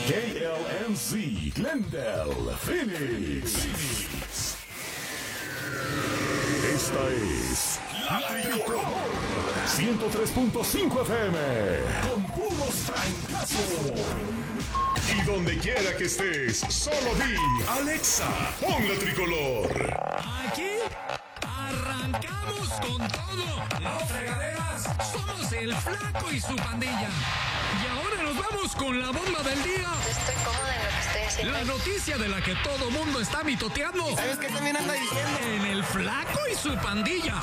KLNZ, Glendale, Phoenix. Esta es La Tricolor 103.5 FM con puros trancazos. Y donde quiera que estés, solo di Alexa, pon La Tricolor. Aquí arrancamos con todo. No fregaderas, somos el Flaco y su pandilla. Y ahora nos vamos con la bomba del día. Estoy cómoda en lo que estoy haciendo. La noticia de la que todo mundo está mitoteando. ¿Sabes qué también anda diciendo? En el Flaco y su pandilla.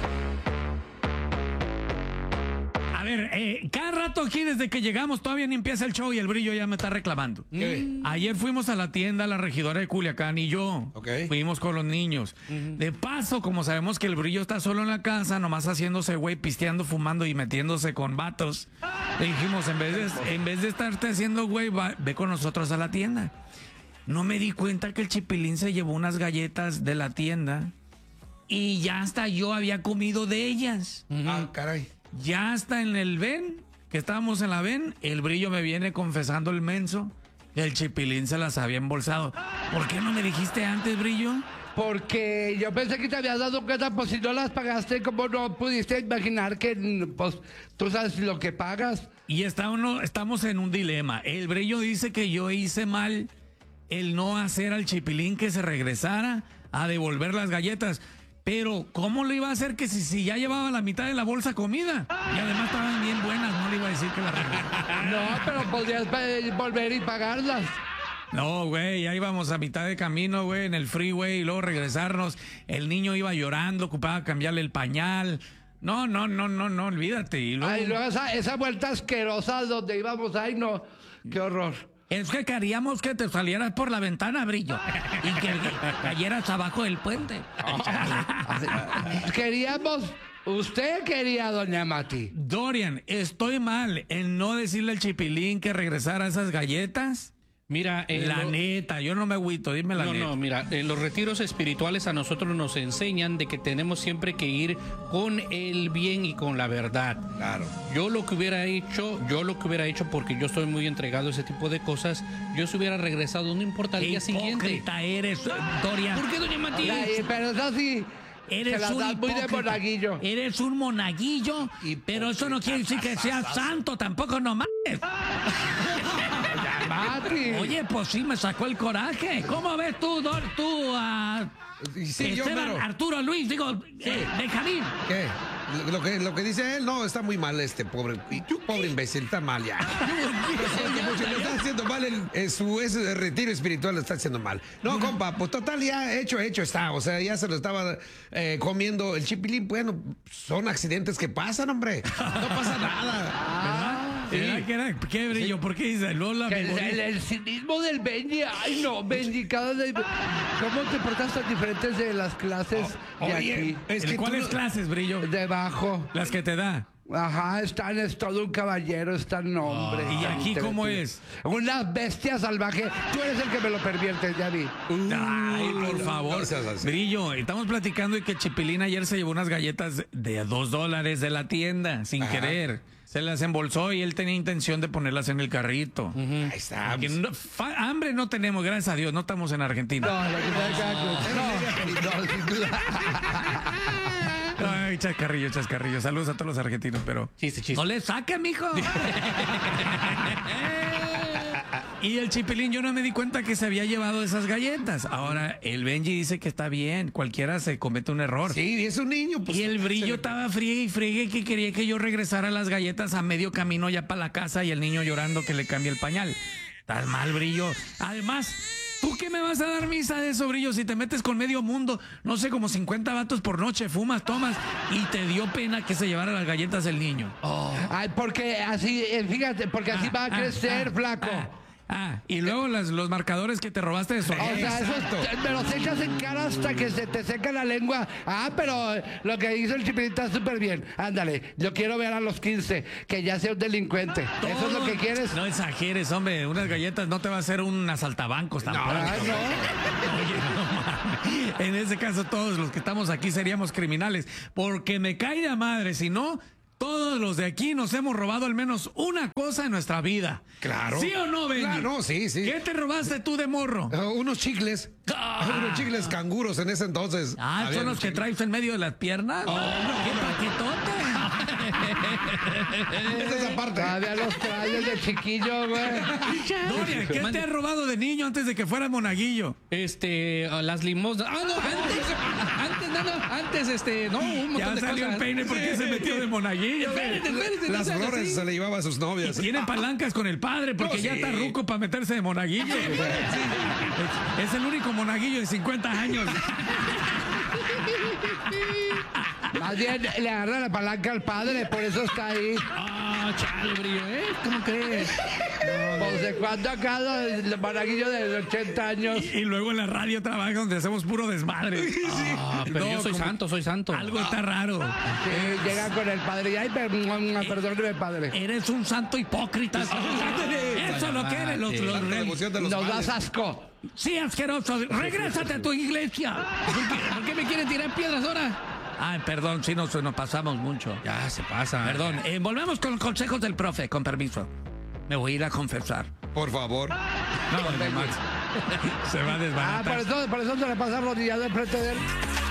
A ver, cada rato aquí desde que llegamos todavía ni empieza el show y el Brillo ya me está reclamando. ¿Qué? Ayer fuimos a la tienda, la regidora de Culiacán y yo. Ok. Fuimos con los niños. De paso, como sabemos que el Brillo está solo en la casa, nomás haciéndose güey, pisteando, fumando y metiéndose con vatos, le dijimos, en vez de estarte haciendo güey, ve con nosotros a la tienda. No me di cuenta que el Chipilín se llevó unas galletas de la tienda y ya hasta yo había comido de ellas. Ah, caray. Ya hasta en el ven, que estábamos en la ven, el Brillo me viene confesando el menso que el Chipilín se las había embolsado. ¿Por qué no me dijiste antes, Brillo? Porque yo pensé que te habías dado cuenta, pues si no las pagaste, ¿cómo no pudiste imaginar que, pues, tú sabes lo que pagas? Y estamos en un dilema. El Brillo dice que yo hice mal el no hacer al Chipilín que se regresara a devolver las galletas. Pero, ¿cómo le iba a hacer que si ya llevaba la mitad de la bolsa comida? Y además estaban bien buenas, no le iba a decir que la regresara. No, pero podrías volver y pagarlas. No, güey, ya íbamos a mitad de camino, güey, en el freeway y luego regresarnos. El niño iba llorando, ocupaba cambiarle el pañal. No, olvídate. Y luego... Ay, luego esa vuelta asquerosa donde íbamos, ay, no, qué horror. Es que queríamos que te salieras por la ventana, Brillo, y que cayeras abajo del puente. Usted quería, doña Mati. Dorian, ¿estoy mal en no decirle al Chipilín que regresara esas galletas? Mira, Neta, yo no me agüito, dime la neta. No, mira, los retiros espirituales a nosotros nos enseñan de que tenemos siempre que ir con el bien y con la verdad. Claro. Yo lo que hubiera hecho, porque yo estoy muy entregado a ese tipo de cosas, yo se hubiera regresado, no importa el Qué día siguiente. hipócrita eres, Dorian. ¿Por qué, doña Mati? Pero eso sí, Eres se las un das muy de hipócrita. monaguillo. Eres un monaguillo, pero eso no quiere decir que seas santo, tampoco no mames. Mati. Oye, pues sí, me sacó el coraje. ¿Cómo ves tú, Sí, yo, Esteban, pero... Arturo, Luis, Benjamín? ¿Qué? Lo que dice él, no, está muy mal pobre. Y tú, pobre imbécil, está mal ya. Lo está haciendo mal, ese retiro espiritual lo está haciendo mal. No, compa, pues total, ya hecho está. O sea, ya se lo estaba comiendo el Chipilín. Bueno, son accidentes que pasan, hombre. No pasa nada. ¿Verdad? ¿Qué, Brillo? ¿Por qué dice Lola? El cinismo del Benji, ay no, Benji, ¿cómo te portas tan diferentes de las clases de aquí? Es que ¿Cuáles clases, Brillo? Debajo. Las que te da. Ajá, es todo un caballero, hombre. ¿Y aquí cómo es? Una bestia salvaje. Tú eres el que me lo perviertes, ya vi. Ay, por favor. no seas así. Brillo, estamos platicando de que Chipilín ayer se llevó unas galletas de $2 de la tienda, sin querer. Se las embolsó y él tenía intención de ponerlas en el carrito. Ahí está. Porque hambre no tenemos, gracias a Dios, no estamos en Argentina. Ay, chascarrillo. Saludos a todos los argentinos, pero... Chiste. ¡No le saquen, mijo! Y el Chipilín, yo no me di cuenta que se había llevado esas galletas. Ahora, el Benji dice que está bien, cualquiera se comete un error. Sí, es un niño. Pues, Y el Brillo estaba friegue y friegue que quería que yo regresara las galletas a medio camino ya para la casa y el niño llorando que le cambie el pañal. Estás mal, Brillo. Además, ¿tú qué me vas a dar misa de eso, Brillo? Si te metes con medio mundo, no sé, como 50 vatos por noche, fumas, tomas, y te dio pena que se llevara las galletas el niño. Ay, porque así, fíjate, porque así va a crecer, flaco. Y luego los marcadores que te robaste de su... O sea, esos me los echas en cara hasta que se te seca la lengua. Pero lo que hizo el Chipilín está súper bien. Ándale, yo quiero ver a los 15 que ya sea un delincuente. ¿Eso es lo que quieres? No exageres, hombre. Unas galletas no te va a hacer un asaltabancos tampoco. No. Oye, no mames. En ese caso, todos los que estamos aquí seríamos criminales. Porque me cae de madre. Si no, todos los de aquí nos hemos robado al menos una cosa en nuestra vida. Claro. ¿Sí o no, Benny? Claro, no, sí. ¿Qué te robaste tú de morro? Unos chicles. Unos chicles canguros en ese entonces. Ah, Había ¿son los que chicles. traes en medio de las piernas? ¡Qué paquetote! Esa es aparte. Todavía los traes de chiquillo, güey. Doria, ¿qué te has robado de niño antes de que fueras monaguillo? Las limosnas. Antes, no, un montón Ya de salió cosas. el peine porque se metió de monaguillo. Espérate, no Las seas flores así. se le llevaba a sus novias. Tiene palancas con el padre porque No, ya sí. está ruco para meterse de monaguillo. Es el único monaguillo de 50 años. Más bien le agarra la palanca al padre, por eso está ahí. Chale, brillo, ¿eh? ¿Cómo crees? Pues de cuando acá el monaguillo de 80 años. Y luego en la radio trabaja donde hacemos puro desmadre. Pero No, yo soy como- santo. Algo está raro. Sí, llega con el padre y ay, perdóneme, padre. Eres un santo hipócrita. Eso es lo que eres. La devoción de los Nos males. das asco. Sí, asqueroso. Regrésate a tu iglesia. ¿Por qué me quieren tirar piedras ahora? Ay, perdón, sí nos pasamos mucho. Ya se pasa. Perdón, volvemos con los consejos del profe, con permiso. Me voy a ir a confesar. Por favor. No, además, se va a Ah, desbaratar. por eso se le pasa arrodillado enfrente de él.